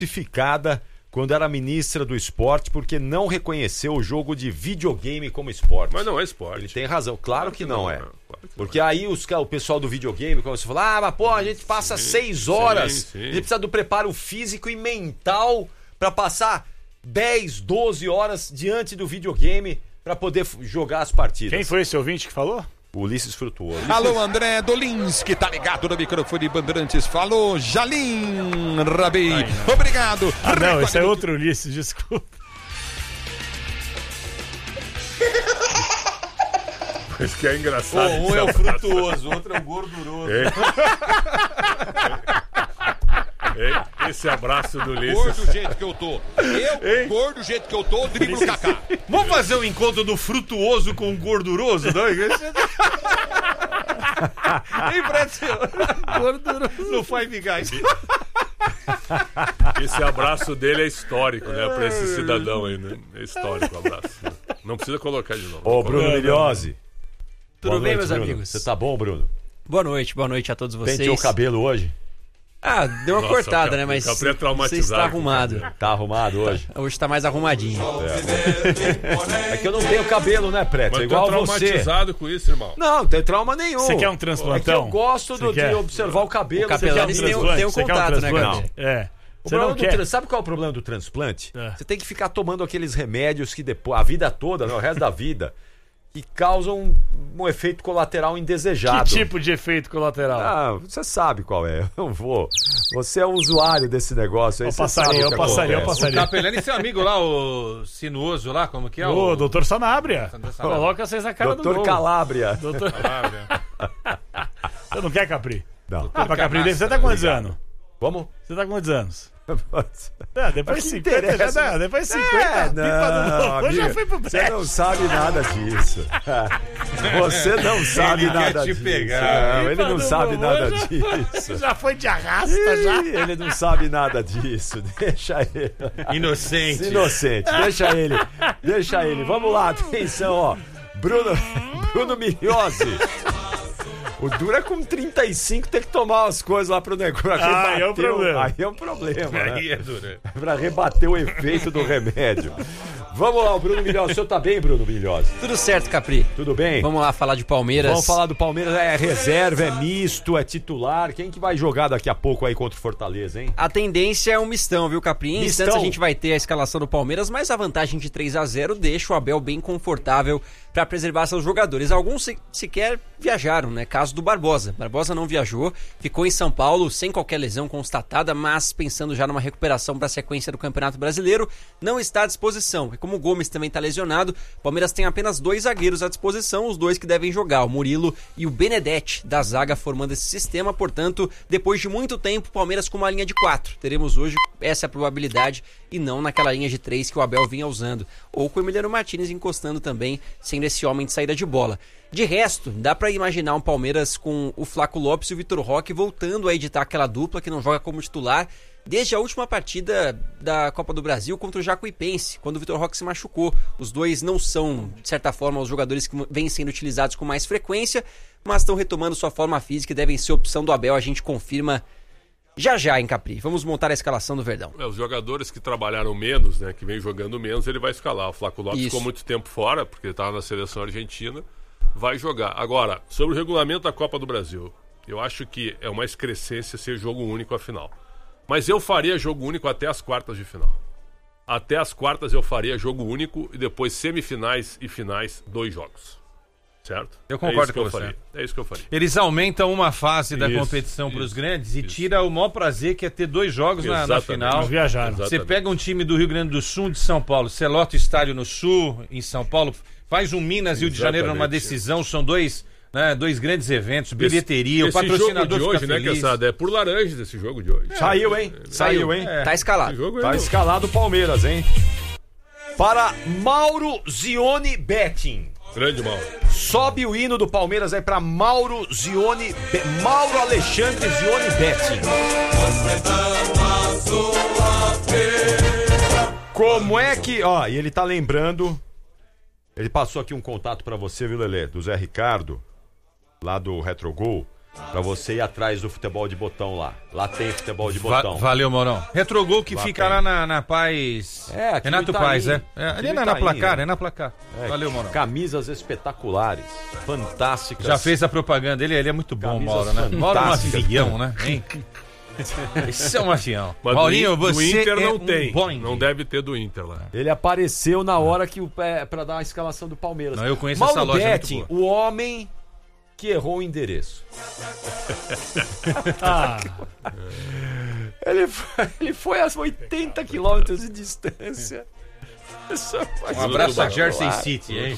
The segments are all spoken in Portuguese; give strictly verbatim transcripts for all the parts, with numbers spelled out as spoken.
Justificada quando era ministra do esporte porque não reconheceu o jogo de videogame como esporte. Mas não é esporte. Ele tem razão, claro, claro que, que não, não é. Não, claro que porque não é. Aí os, o pessoal do videogame começa a falar, ah, mas pô, a gente passa sim, seis horas, sim, sim. a gente precisa do preparo físico e mental para passar dez, doze horas diante do videogame para poder jogar as partidas. Quem foi esse ouvinte que falou? Ulisses Frutuoso. Alô, André Dolinski, tá ligado no microfone Bandeirantes. Falou, Jalim Rabi. Ai, não. Obrigado. Ah, não, esse é outro Ulisses, desculpa. Isso que é engraçado. Oh, um é o frutuoso, o outro é o gorduroso. É. É. Esse abraço do Ulisses. Gordo do jeito que eu tô. Eu, Ei. gordo do jeito que eu tô, driblo o Kaká. Vamos fazer o um encontro do frutuoso com o gorduroso, não? Hein, gorduroso. No Five Guys. Esse abraço dele é histórico, né? Pra esse cidadão aí, né? É histórico o abraço. Né? Não precisa colocar de novo. Ô, Bruno Miliose. Tudo boa bem, noite, meus Bruno. amigos? Você tá bom, Bruno? Boa noite, boa noite a todos vocês. Penteou o cabelo hoje? Ah, deu uma Nossa, cortada, né? Mas você está arrumado. Tá arrumado hoje? Tá, hoje tá mais arrumadinho. É. É que eu não tenho cabelo, né, Preto? Mas é igual tô traumatizado você. com isso, irmão. Não, não tem trauma nenhum. Você quer um transplantão? É que eu gosto do, de observar o cabelo. O cabelano tem, um, tem um contato, um né, cara? É. O Você não não quer. Tra... Sabe qual é o problema do transplante? É. Você tem que ficar tomando aqueles remédios que depois, a vida toda, né, o resto da vida, que causam um, um efeito colateral indesejado. Que tipo de efeito colateral? Ah, você sabe qual é. Eu não vou. Você é um usuário desse negócio aí. Eu passaria, eu passaria, eu passaria. O Capelani e seu amigo lá, o Sinuoso lá, como que é? O, o... doutor Sanabria. Sanabria. Coloca vocês na cara doutor do Calabria. Doutor Calabria. Você não quer Capri? Não. Ah, pra Capri, você tá com quantos anos? Como? Você tá com quantos anos? É, depois de cinquenta já dá, depois de cinquenta, é, não, amiga, já foi pro você não sabe nada disso. Você não sabe ele nada quer te disso. pegar. Não, ele não sabe nada já disso. Foi, já foi de arrasta, já. Ele não sabe nada disso. Deixa ele. Inocente. Inocente. Deixa ele. Deixa ele. Vamos lá, atenção, ó. Bruno, Bruno Miliose. O duro é com trinta e cinco ter que tomar as coisas lá pro negócio. Ah, aí é um problema. Aí é um problema, né? Aí é duro. Pra rebater o efeito do remédio. Vamos lá, o Bruno Miliose. O senhor tá bem, Bruno Miliose? Tudo certo, Capri. Tudo bem? Vamos lá falar de Palmeiras. Vamos falar do Palmeiras. É reserva, é misto, é titular. Quem que vai jogar daqui a pouco aí contra o Fortaleza, hein? A tendência é um mistão, viu, Capri? Em Mistão. instantes a gente vai ter a escalação do Palmeiras, mas a vantagem de três a zero deixa o Abel bem confortável para preservar seus jogadores. Alguns se, sequer viajaram, né? Caso do Barbosa. Barbosa não viajou, ficou em São Paulo sem qualquer lesão constatada, mas pensando já numa recuperação para a sequência do Campeonato Brasileiro, não está à disposição. E como o Gomes também está lesionado, o Palmeiras tem apenas dois zagueiros à disposição, os dois que devem jogar, o Murilo e o Benedetti, da zaga formando esse sistema. Portanto, depois de muito tempo, o Palmeiras com uma linha de quatro. Teremos hoje essa probabilidade e não naquela linha de três que o Abel vinha usando. Ou com o Emiliano Martínez encostando também, sendo esse homem de saída de bola. De resto, dá pra imaginar um Palmeiras com o Flaco Lopes e o Vitor Roque voltando a editar aquela dupla que não joga como titular desde a última partida da Copa do Brasil contra o Jacuipense, quando o Vitor Roque se machucou. Os dois não são, de certa forma, os jogadores que vêm sendo utilizados com mais frequência, mas estão retomando sua forma física e devem ser opção do Abel, a gente confirma já já, hein, Capri? Vamos montar a escalação do Verdão. É, os jogadores que trabalharam menos, né, que vem jogando menos, ele vai escalar. O Flaco Lopes ficou muito tempo fora, porque ele estava na seleção argentina, vai jogar. Agora, sobre o regulamento da Copa do Brasil, eu acho que é uma excrescência ser jogo único a final. Mas eu faria jogo único até as quartas de final. Até as quartas eu faria jogo único e depois semifinais e finais, dois jogos. Certo? Eu concordo é com você. faria. É isso que eu faria. Eles aumentam uma fase da isso, competição para os grandes e isso. tira o maior prazer que é ter dois jogos na, na final. Viajar. Você pega um time do Rio Grande do Sul, de São Paulo, você lota o estádio no Sul, em São Paulo, faz um Minas Rio de Janeiro numa decisão, são dois, né, dois grandes eventos, bilheteria, esse, o patrocinador jogo de hoje, fica né, feliz. Caçada, é por laranjas esse jogo de hoje. É, Saiu, hein? É, Saiu, hein? É. Tá escalado. Esse jogo é Tá no- escalado o Palmeiras, hein? Para Mauro Zione Betting. Grande mal. Sobe o hino do Palmeiras aí pra Mauro Zione, Be... Mauro Alexandre Zione Betting. Como é que, ó, e ele tá lembrando, ele passou aqui um contato pra você, viu, Lelê, do Zé Ricardo, lá do Retrogol. Pra você ir atrás do futebol de botão lá. Lá tem futebol de Va botão. Valeu, Maurão. Retrogol que lá fica tem. lá na, na Paz. É, aqui Renato no Itaim. Paz, é. é Aqui ali no na, na Itaim, placar, é. é na placar. É, Valeu, Maurão. Camisas espetaculares, fantásticas. Já fez a propaganda, ele, ele é muito bom, Camisas Mauro, né? Mauro é um fantásticas. avião, né? Hein? Isso é um avião. Mas Maurinho, do, você do Inter é não um tem. Boeing. Não deve ter do Inter lá. Ele apareceu na hora que o é, para dar a escalação do Palmeiras. Não, eu conheço Mauro essa loja, é muito Betting, boa. o homem que errou o endereço. Ah, Ele foi, ele foi a oitenta quilômetros de distância. Um abraço a Jersey City, hein?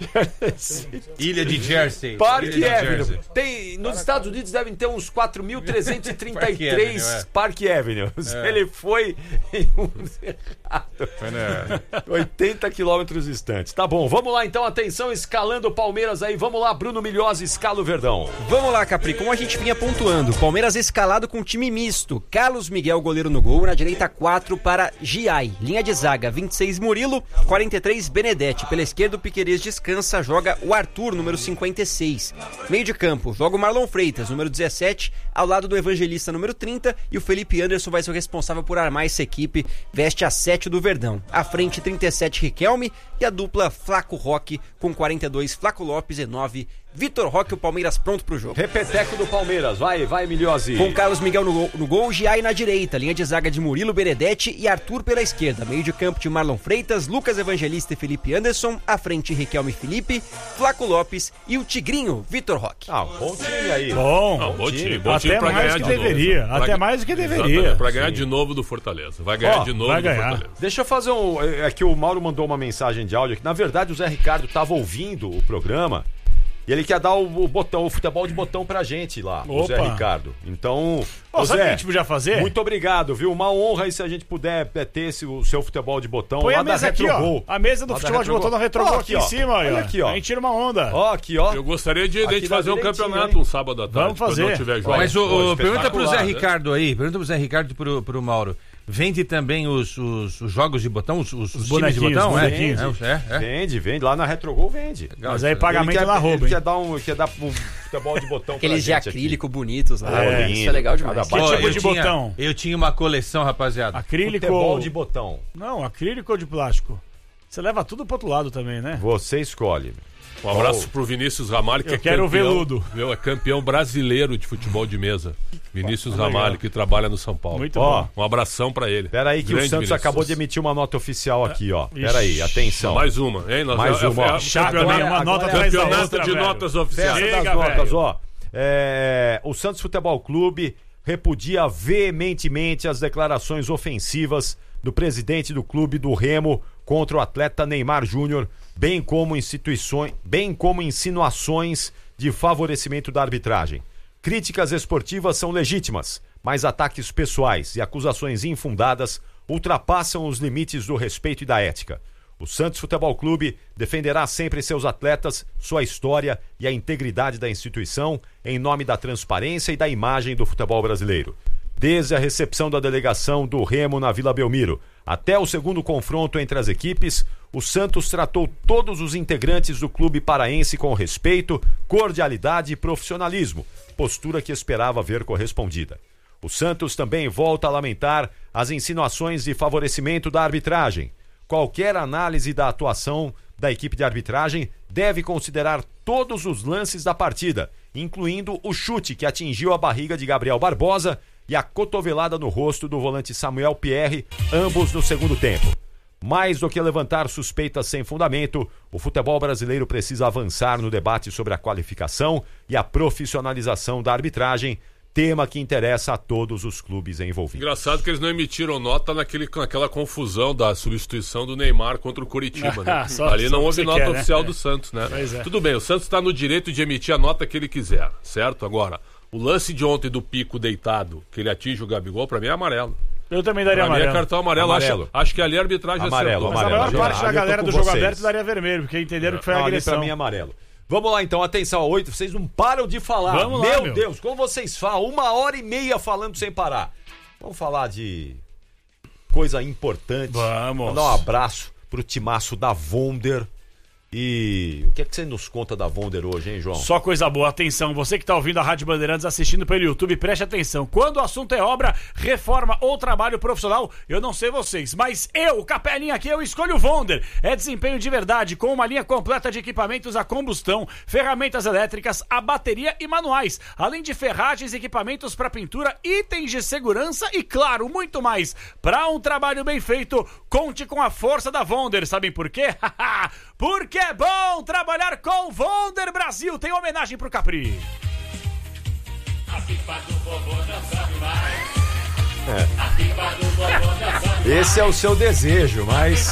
Ilha de Jersey. Parque Ilha de Avenue. Jersey. Tem, nos Estados Unidos devem ter uns quatro mil trezentos e trinta e Parque três Avenue, é. Parque Avenues. É. Ele foi em um errado. Foi, né? oitenta quilômetros distantes. Tá bom, vamos lá então, atenção, escalando o Palmeiras aí. Vamos lá, Bruno Milhose, escala o Verdão. Vamos lá, Capri, como a gente vinha pontuando, Palmeiras escalado com time misto, Carlos Miguel, goleiro no gol, na direita quatro para Giai, linha de zaga vinte e seis Murilo, quarenta e três Benedetti, pela esquerda o Piquerez descansa, joga o Arthur, número cinquenta e seis, meio de campo, joga o Marlon Freitas, número dezessete, ao lado do Evangelista, número trinta, e o Felipe Anderson vai ser o responsável por armar essa equipe, veste a sete do Verdão, à frente trinta e sete Riquelme, e a dupla Flaco Roque, com quarenta e dois Flaco Lopes e nove Vitor Roque, o Palmeiras pronto pro jogo. Repeteco do Palmeiras, vai, vai, Milhose. Com Carlos Miguel no gol, no gol, Giai na direita, linha de zaga de Murilo, Benedetti e Arthur pela esquerda, meio de campo de Marlon Freitas, Lucas Evangelista e Felipe Anderson, à frente Riquelme Felipe, Flaco Lopes e o Tigrinho, Vitor Roque. Ah, bom time aí. bom. Não, bom time, bom time Até pra mais ganhar que de deveria. novo. Até Pra- mais do que Exatamente, deveria. pra ganhar de novo do Fortaleza. Vai ganhar Ó, de novo vai do ganhar. Fortaleza. Deixa eu fazer um. É que o Mauro mandou uma mensagem de áudio aqui. Na verdade, o Zé Ricardo estava ouvindo o programa e ele quer dar o, o botão, o futebol de botão pra gente lá, o Zé Opa. Ricardo. Então, Ó, ô sabe o que Zé, a gente podia fazer? muito obrigado, viu? Uma honra aí se a gente puder é, ter esse, o seu futebol de botão Põe lá a da mesa aqui, ó. Retrogol. A mesa do Lá da futebol de Retrogol. botão no Retrogol Ó, aqui, ó. em cima, Olha ó. aqui, ó. A gente tira uma onda. Ó, aqui, ó. Eu gostaria de, de Aqui gente dá fazer um direitinho, campeonato hein? um sábado à tarde. Vamos quando fazer. não tiver jogo. Mas o, Pô, o- pergunta pro Zé espetacular, né? Ricardo aí, pergunta pro Zé Ricardo e pro, pro Mauro. Vende também os, os, os jogos de botão, os, os, os times de bonequinhos, botão? os É? bonequinhos. É, é, é. Vende, vende. Lá na Retrogol vende. Mas aí Ele pagamento quer, na rouba, ele hein? quer dar um, quer dar um futebol de botão Aqueles de pra gente acrílico bonitos lá, É, isso é legal demais. cada Que Ó, tipo eu de tinha- botão? Eu tinha uma coleção, rapaziada. aqui. Acrílico. Futebol de botão. Não, acrílico ou de plástico? Você leva tudo pro outro lado também, né? Você escolhe. Um abraço pro Vinícius Ramalho, que Eu é quero o campeão, veludo. Meu, é campeão brasileiro de futebol de mesa. Vinícius Legal. Ramalho, que trabalha no São Paulo. Muito Ó, bom. Um abração pra ele. Pera aí que Grande o Santos Vinícius. acabou de emitir uma nota oficial aqui, ó. Pera aí, atenção. Mais uma, hein? Nós Mais é- uma, é- ó. é- Chato campeonato- também, uma agora nota é atrás da Campeonato outra, de velho. notas Festa oficiais. Chega, das notas, velho. ó. É, o Santos Futebol Clube repudia veementemente as declarações ofensivas do presidente do clube do Remo contra o atleta Neymar Júnior, bem como instituições, bem como insinuações de favorecimento da arbitragem. Críticas esportivas são legítimas, mas ataques pessoais e acusações infundadas ultrapassam os limites do respeito e da ética. O Santos Futebol Clube defenderá sempre seus atletas, sua história e a integridade da instituição em nome da transparência e da imagem do futebol brasileiro. Desde a recepção da delegação do Remo na Vila Belmiro até o segundo confronto entre as equipes, o Santos tratou todos os integrantes do clube paraense com respeito, cordialidade e profissionalismo, postura que esperava ver correspondida. O Santos também volta a lamentar as insinuações de favorecimento da arbitragem. Qualquer análise da atuação da equipe de arbitragem deve considerar todos os lances da partida, incluindo o chute que atingiu a barriga de Gabriel Barbosa e a cotovelada no rosto do volante Samuel Pierre, ambos no segundo tempo. Mais do que levantar suspeitas sem fundamento, o futebol brasileiro precisa avançar no debate sobre a qualificação e a profissionalização da arbitragem, tema que interessa a todos os clubes envolvidos. Engraçado que eles não emitiram nota naquele, naquela confusão da substituição do Neymar contra o Curitiba, né? Só- Ali só não que houve você nota quer, né? oficial É. do Santos, né? Pois é. Tudo bem, o Santos está no direito de emitir a nota que ele quiser, certo? Agora, o lance de ontem do Pico deitado, que ele atinge o Gabigol, pra mim é amarelo. Eu também daria Pra mim amarelo. é cartão amarelo. Amarelo. Acho, acho que ali a arbitragem Amarelo, acertou. Mas a amarelo. maior parte Ali da eu tô galera com do jogo vocês. aberto daria vermelho, porque entenderam que foi Não, ali agressão. pra mim é amarelo. Vamos lá então, atenção, oito, vocês não param de falar. Vamos lá, meu, meu. Deus, como vocês falam, uma hora e meia falando sem parar. Vamos falar de coisa importante. Vamos. Mandar um abraço pro timaço da Vonder, E o que é que você nos conta da Wonder hoje, hein, João? Só coisa boa, atenção, você que está ouvindo a Rádio Bandeirantes assistindo pelo YouTube, preste atenção. Quando o assunto é obra, reforma ou trabalho profissional, eu não sei vocês, mas eu, o Capelinha aqui, eu escolho o Wonder. É desempenho de verdade, com uma linha completa de equipamentos a combustão, ferramentas elétricas, a bateria e manuais, além de ferragens, equipamentos para pintura, itens de segurança e, claro, muito mais. Para um trabalho bem feito, conte com a força da Wonder. Sabem por quê? Porque é bom trabalhar com Wonder Brasil. Tem homenagem pro Capri. A pipa do vovô não sabe mais. É. A pipa do vovô não sabe. Esse é o seu desejo, mas...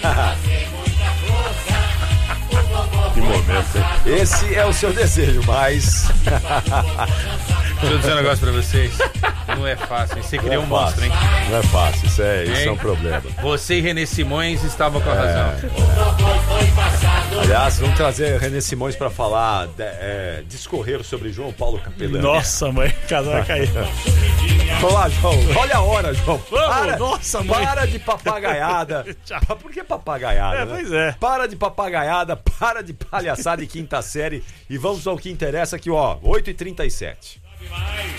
Que momento, hein? Esse é o seu desejo, mas... Deixa eu dizer um negócio pra vocês. Não é fácil. Você criou um monstro, hein? Não é fácil, isso é, isso é um problema. Você e René Simões estavam com a é, razão. É. Aliás, vamos trazer René Simões pra falar, de, é, discorrer sobre João Paulo Capelani. Nossa, mãe, casaca aí. Olá, João. Olha a hora, João. Para, Nossa, mãe. Para de papagaiada. Por que papagaiada? É, né? pois é. Para de papagaiada, para de palhaçada de quinta série e vamos ao que interessa aqui, ó, oito e trinta e sete.